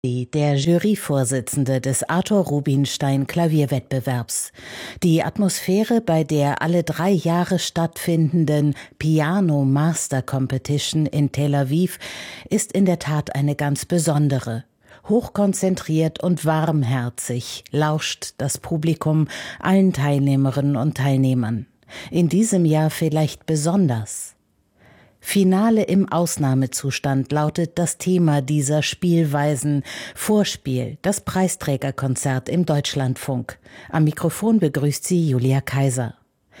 Der Juryvorsitzende des Arthur Rubinstein Klavierwettbewerbs. Die Atmosphäre bei der alle 3 Jahre stattfindenden Piano Master Competition in Tel Aviv ist in der Tat eine ganz besondere. Hochkonzentriert und warmherzig lauscht das Publikum allen Teilnehmerinnen und Teilnehmern. In diesem Jahr vielleicht besonders. Finale im Ausnahmezustand lautet das Thema dieser Spielweisen. Vorspiel, das Preisträgerkonzert im Deutschlandfunk. Am Mikrofon begrüßt sie Julia Kaiser.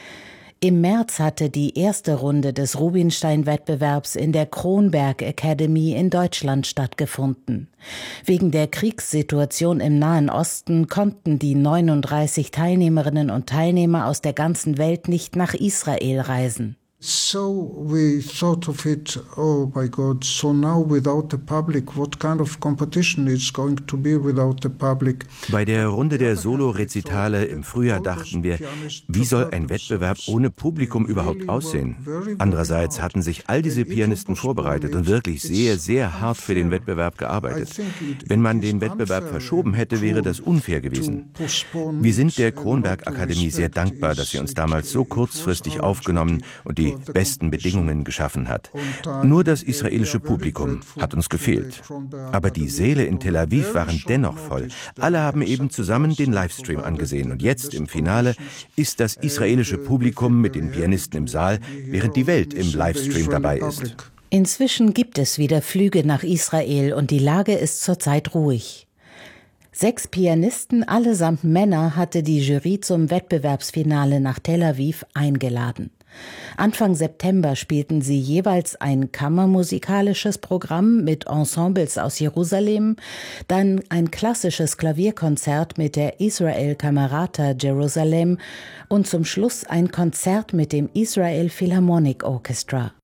Im März hatte die erste Runde des Rubinstein-Wettbewerbs in der Kronberg Academy in Deutschland stattgefunden. Wegen der Kriegssituation im Nahen Osten konnten die 39 Teilnehmerinnen und Teilnehmer aus der ganzen Welt nicht nach Israel reisen. So we thought of it, oh my God, so now without the public, what kind of competition is going to be without the public? Bei der Runde der Solo-Rezitale im Frühjahr dachten wir, wie soll ein Wettbewerb ohne Publikum überhaupt aussehen? Andererseits hatten sich all diese Pianisten vorbereitet und wirklich sehr, sehr hart für den Wettbewerb gearbeitet. Wenn man den Wettbewerb verschoben hätte, wäre das unfair gewesen. Wir sind der Kronberg Akademie sehr dankbar, dass sie uns damals so kurzfristig aufgenommen und die besten Bedingungen geschaffen hat. Nur das israelische Publikum hat uns gefehlt. Aber die Säle in Tel Aviv waren dennoch voll. Alle haben eben zusammen den Livestream angesehen. Und jetzt im Finale ist das israelische Publikum mit den Pianisten im Saal, während die Welt im Livestream dabei ist. Inzwischen gibt es wieder Flüge nach Israel und die Lage ist zurzeit ruhig. 6 Pianisten, allesamt Männer, hatte die Jury zum Wettbewerbsfinale nach Tel Aviv eingeladen. Anfang September spielten sie jeweils ein kammermusikalisches Programm mit Ensembles aus Jerusalem, dann ein klassisches Klavierkonzert mit der Israel Camerata Jerusalem und zum Schluss ein Konzert mit dem Israel Philharmonic Orchestra.